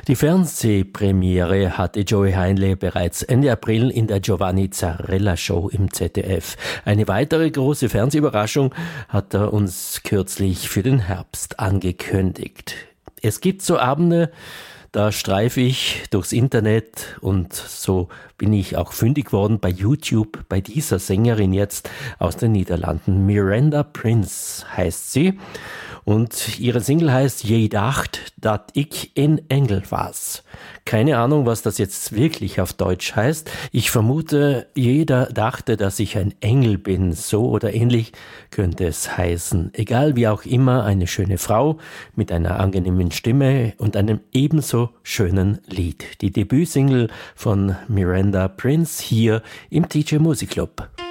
Die Fernsehpremiere hatte Joey Heinle bereits Ende April in der Giovanni Zarella Show im ZDF. Eine weitere große Fernsehüberraschung hat er uns kürzlich für den Herbst angekündigt. Es gibt so Abende, da streife ich durchs Internet und so bin ich auch fündig worden bei YouTube bei dieser Sängerin jetzt aus den Niederlanden. Miranda Prince heißt sie und ihre Single heißt Je dacht dat ik een Engel was. Keine Ahnung, was das jetzt wirklich auf Deutsch heißt. Ich vermute, jeder dachte, dass ich ein Engel bin. So oder ähnlich könnte es heißen. Egal wie auch immer, eine schöne Frau mit einer angenehmen Stimme und einem ebenso schönen Lied. Die Debütsingle von Miranda Prince hier im TJ Music Club.